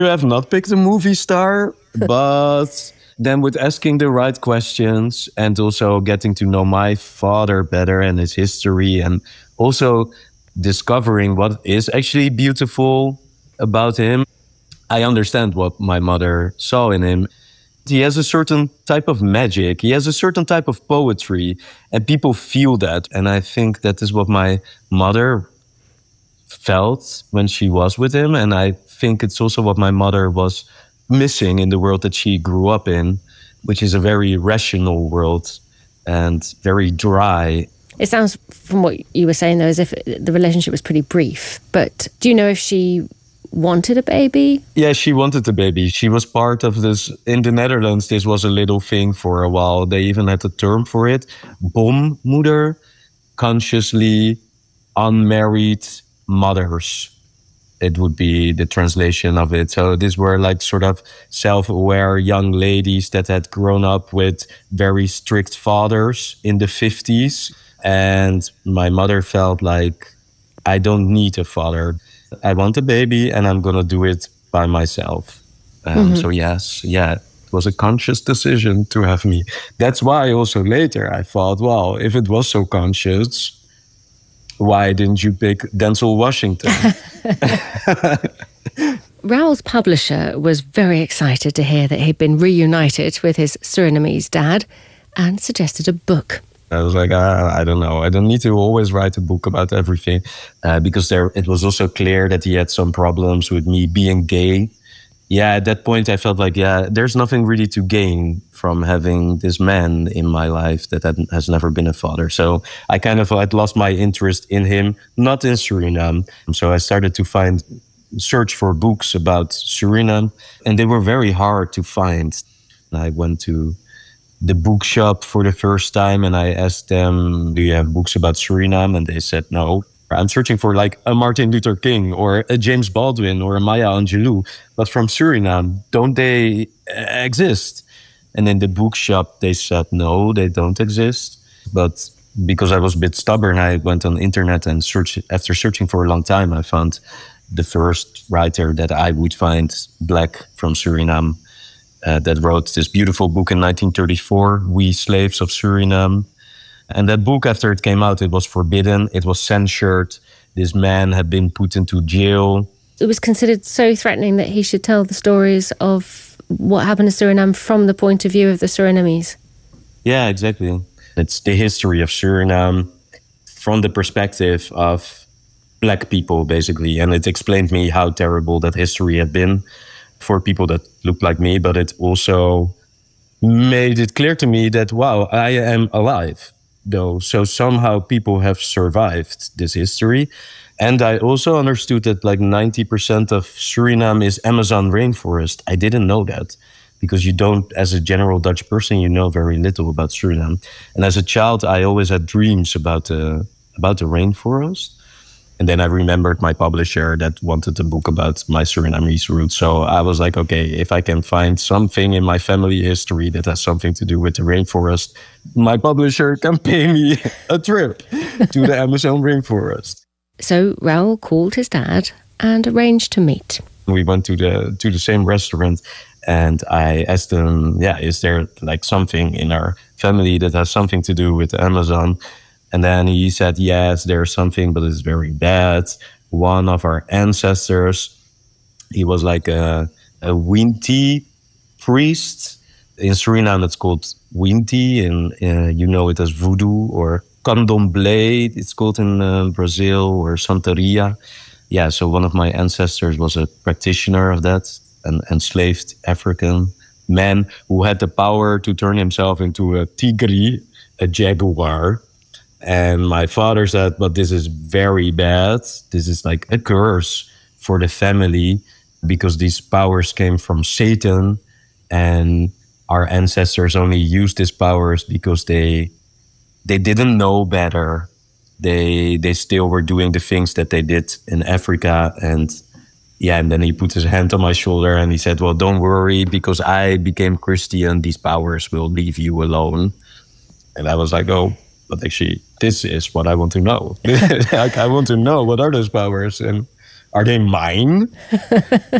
You have not picked a movie star, but then with asking the right questions and also getting to know my father better and his history, and also discovering what is actually beautiful about him, I understand what my mother saw in him. He has a certain type of magic. He has a certain type of poetry, and people feel that. And I think that is what my mother felt when she was with him. And I think it's also what my mother was missing in the world that she grew up in, which is a very rational world and very dry. It sounds, from what you were saying, though, as if the relationship was pretty brief. But do you know if she wanted a baby? Yeah, she wanted a baby. She was part of this. In the Netherlands, this was a little thing for a while. They even had a term for it. Bommoeder, consciously unmarried mothers. It would be the translation of it. So these were like sort of self-aware young ladies that had grown up with very strict fathers in the 50s. And my mother felt like, I don't need a father. I want a baby and I'm going to do it by myself. So yes, yeah, it was a conscious decision to have me. That's why also later I thought, well, if it was so conscious, why didn't you pick Denzel Washington? Raoul's publisher was very excited to hear that he'd been reunited with his Surinamese dad and suggested a book. I was like, I don't know. I don't need to always write a book about everything, because it was also clear that he had some problems with me being gay. Yeah, at that point I felt like, there's nothing really to gain from having this man in my life that has never been a father. So I kind of had lost my interest in him, not in Suriname. So I started to search for books about Suriname, and they were very hard to find. I went to the bookshop for the first time and I asked them, do you have books about Suriname? And they said no. I'm searching for like a Martin Luther King or a James Baldwin or a Maya Angelou, but from Suriname, don't they exist? And in the bookshop, they said, no, they don't exist. But because I was a bit stubborn, I went on the internet and after searching for a long time, I found the first writer that I would find Black from Suriname that wrote this beautiful book in 1934, We Slaves of Suriname. And that book, after it came out, it was forbidden. It was censored. This man had been put into jail. It was considered so threatening that he should tell the stories of what happened to Suriname from the point of view of the Surinamese. Yeah, exactly. It's the history of Suriname from the perspective of Black people, basically. And it explained me how terrible that history had been for people that looked like me. But it also made it clear to me that, wow, I am alive, though. So somehow people have survived this history. And I also understood that like 90% of Suriname is Amazon rainforest. I didn't know that because you don't, as a general Dutch person, you know very little about Suriname. And as a child, I always had dreams about the rainforest. And then I remembered my publisher that wanted a book about my Surinamese roots. So I was like, okay, if I can find something in my family history that has something to do with the rainforest, my publisher can pay me a trip to the Amazon rainforest. So Raoul called his dad and arranged to meet. We went to the same restaurant and I asked him, is there like something in our family that has something to do with the Amazon? And then he said, yes, there's something, but it's very bad. One of our ancestors, he was like a Winti priest. In Suriname, it's called Winti, and you know it as voodoo or candomblé, it's called in Brazil, or Santeria. Yeah, so one of my ancestors was a practitioner of that, an enslaved African man who had the power to turn himself into a tigri, a jaguar. And my father said, but this is very bad. This is like a curse for the family because these powers came from Satan. And our ancestors only used these powers because they didn't know better. They still were doing the things that they did in Africa. And then he put his hand on my shoulder and he said, well, don't worry, because I became Christian, these powers will leave you alone. And I was like, oh, but actually, this is what I want to know. Like, I want to know, what are those powers and are they mine?